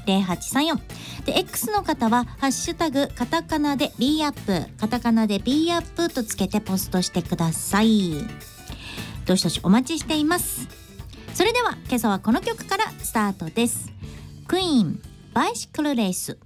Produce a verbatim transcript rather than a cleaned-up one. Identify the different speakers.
Speaker 1: ゼロはちさんよんで X の方はハッシュタグカタカナで B アップカタカナで B アップとつけてポストしてください。どしどしお待ちしています。それでは今朝はこの曲からスタートです。クイーンバイシクルレース。